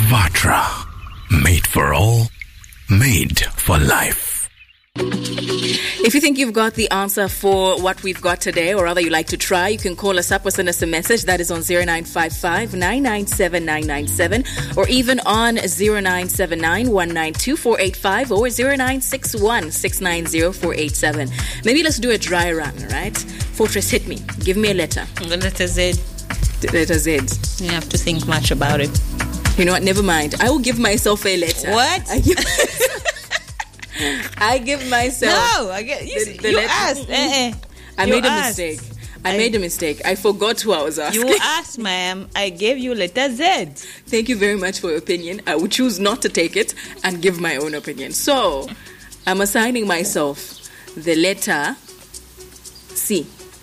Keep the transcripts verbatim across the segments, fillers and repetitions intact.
Vatra. Made for all, made for life. If you think you've got the answer for what we've got today, or rather you like to try, you can call us up or send us a message. That is on zero nine five five, nine nine seven, nine nine seven, or even on zero nine seven nine, one nine two, four eight five or zero nine six one, six nine zero, four eight seven. Maybe let's do a dry run, right? Fortress, hit me. Give me a letter. Letter Z. Letter Z. You have to think much about it. You know what? Never mind. I will give myself a letter. What? I give I give myself. No, I get you. The, the you letter. asked. Eh, eh. I You made a asked. mistake. I, I- made a mistake. I forgot who I was asking. You asked, ma'am. I gave you letter Z. Thank you very much for your opinion. I would choose not to take it and give my own opinion. So, I'm assigning myself the letter C.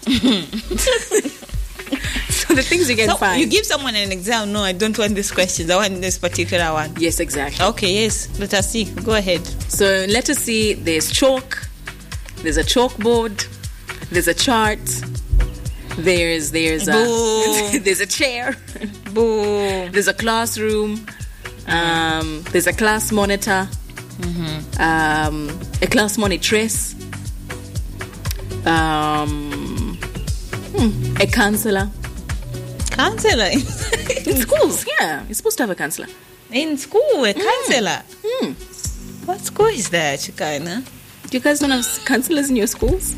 So the things you can So find. you give someone an exam. No, I don't want this question. I want this particular one. Yes, exactly. Okay, yes. Let us see. Go ahead. So in letter C, there's chalk, there's a chalkboard, there's a chart, there's there's a Boo. there's a chair, Boo. there's a classroom, um, there's a class monitor, um, a class monitress, um, hmm, a counselor. Counselor. In schools, yeah, you're supposed to have a counselor. In school, a counselor. Hmm. What school is that, Chikaina? Do you guys don't have counselors in your schools?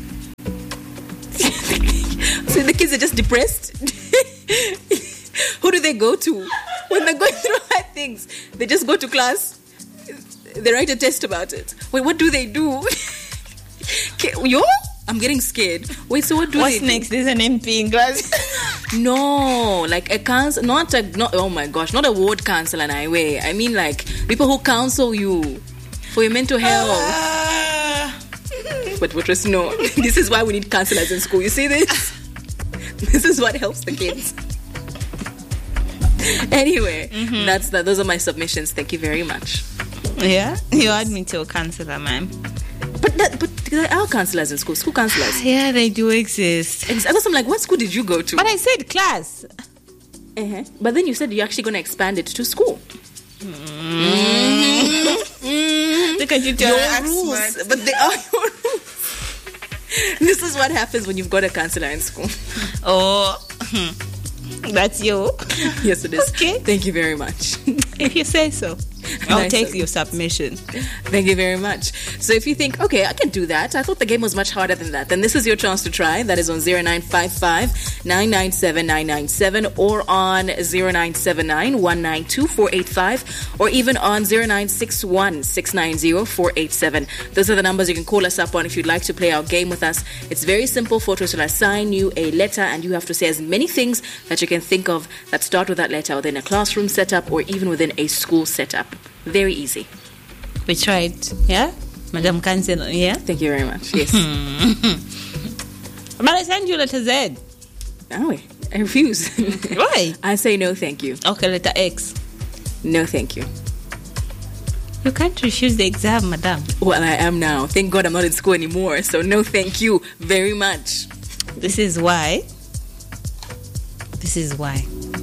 So the kids are just depressed? Who do they go to when they're going through hard things? They just go to class, they write a test about it. Wait, what do they do? Okay, yo? I'm getting scared. Wait, so what do What's they next? There's an M P in class. do? No, like a counsel, not a, not, oh my gosh, not a ward counselor in a way. I mean like people who counsel you for your mental health. Ah. But what was no? This is why we need counselors in school. You see this? This is what helps the kids. Anyway, Mm-hmm. that's that. Those are my submissions. Thank you very much. Yeah? You add me to a counselor, ma'am. But that, but there are counselors in school. School counselors. Yeah, they do exist. Ex- I'm like, what school did you go to? But I said class. Uh-huh. But then you said you're actually going to expand it to school. Look at you, Your act rules, smart. but they are your rules. This is what happens when you've got a counselor in school. Oh, that's you. Yes, it is. Okay. Thank you very much. If you say so. I'll Nice take of your submission. Thank you very much. So if you think, okay, I can do that, I thought the game was much harder than that, then this is your chance to try. That is on zero nine five five, nine nine seven, nine nine seven or on zero nine seven nine, one nine two, four eight five or even on zero nine six one, six nine zero, four eight seven. Those are the numbers you can call us up on if you'd like to play our game with us. It's very simple. Fortress will assign you a letter and you have to say as many things that you can think of that start with that letter within a classroom setup or even within a school setup. Very easy. We tried. Yeah? Madam Counselor, yeah? Thank you very much. Yes. But I send you letter Z. Oh, I refuse. Why? I say no, thank you. Okay, letter X. No, thank you. You can't refuse the exam, madam. Well, I am now. Thank God I'm not in school anymore. So no, thank you very much. This is why. This is why.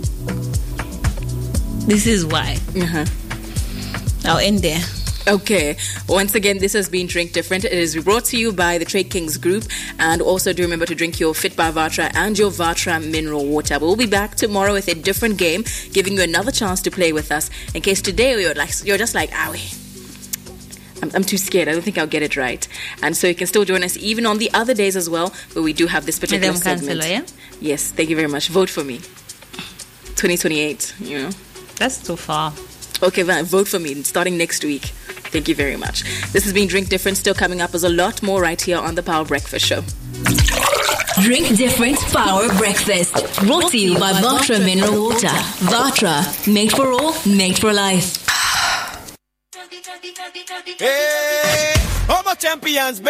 This is why. Uh-huh. I'll end there. Okay. Once again, this has been Drink Different. It is brought to you by the Trade Kings Group. And also do remember to drink your Fit by Vatra and your Vatra mineral water. We'll be back tomorrow with a different game, giving you another chance to play with us. In case today you're like you're just like, ah, wait. I'm, I'm too scared. I don't think I'll get it right. And so you can still join us even on the other days as well, where we do have this particular Madam segment. Counselor, yeah? Yes, thank you very much. Vote for me. twenty twenty-eight, you know. That's too far. Okay, fine. Vote for me starting next week. Thank you very much. This has been Drink Different. Still coming up is a lot more right here on the Power Breakfast Show. Drink Different Power Breakfast. Brought to you by Vatra Mineral Water. Vatra, made for all, made for life. Hey, all my champions.